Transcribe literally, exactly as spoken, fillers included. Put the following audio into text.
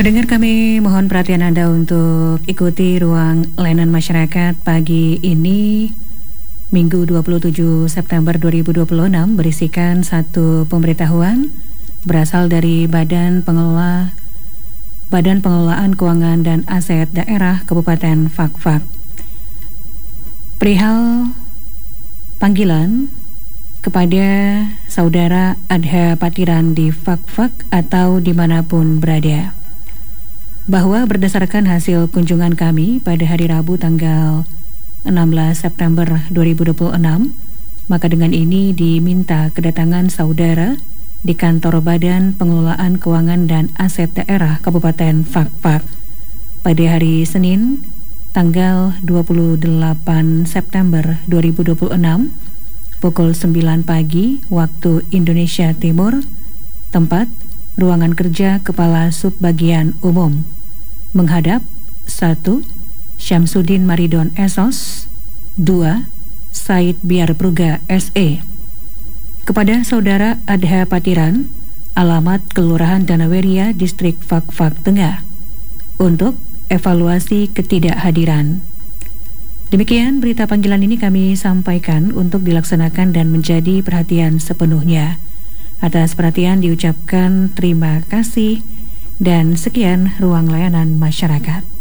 Pendengar, kami mohon perhatian Anda untuk ikuti ruang layanan masyarakat pagi ini, Minggu dua puluh tujuh September dua ribu dua puluh enam, berisikan satu pemberitahuan berasal dari Badan Pengelola Badan Pengelolaan Keuangan dan Aset Daerah Kabupaten Fakfak. Perihal panggilan kepada saudara Adha Patiran di Fakfak atau dimanapun berada, bahwa berdasarkan hasil kunjungan kami pada hari Rabu tanggal enam belas September dua ribu dua puluh enam, maka dengan ini diminta kedatangan saudara di kantor Badan Pengelolaan Keuangan dan Aset Daerah Kabupaten Fakfak pada hari Senin tanggal dua puluh delapan September dua ribu dua puluh enam pukul sembilan pagi waktu Indonesia Timur, tempat ruangan kerja Kepala Subbagian Umum, menghadap satu. Syamsuddin Maridon S O S, dua. Said Biar Pruga S E. Kepada saudara Adha Patiran, alamat Kelurahan Danaweria, Distrik Fakfak Tengah, untuk evaluasi ketidakhadiran. Demikian berita panggilan ini kami sampaikan untuk dilaksanakan dan menjadi perhatian sepenuhnya. Atas perhatian diucapkan terima kasih dan sekian ruang layanan masyarakat.